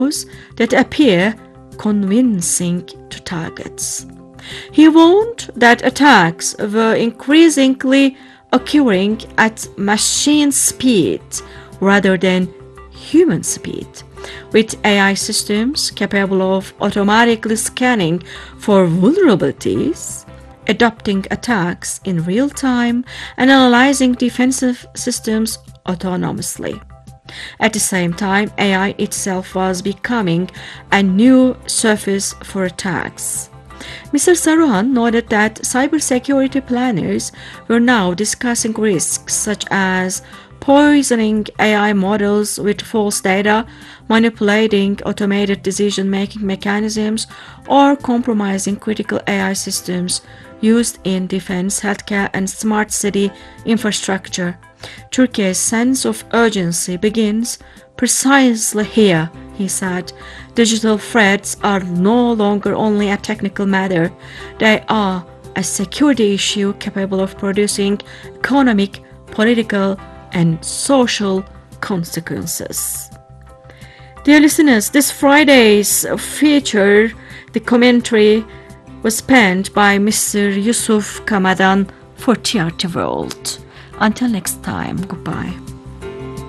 that appear convincing to targets. He warned that attacks were increasingly occurring at machine speed rather than human speed, with AI systems capable of automatically scanning for vulnerabilities, adopting attacks in real time, and analyzing defensive systems autonomously. At the same time, AI itself was becoming a new surface for attacks. Mr. Saruhan noted that cybersecurity planners were now discussing risks such as poisoning AI models with false data, manipulating automated decision-making mechanisms, or compromising critical AI systems used in defense, healthcare, and smart city infrastructure. Turkey's sense of urgency begins precisely here, he said. Digital threats are no longer only a technical matter, they are a security issue capable of producing economic, political, and social consequences. Dear listeners, this Friday's feature, the commentary, was penned by Mr. Yusuf Kamadan for TRT World. Until next time, goodbye.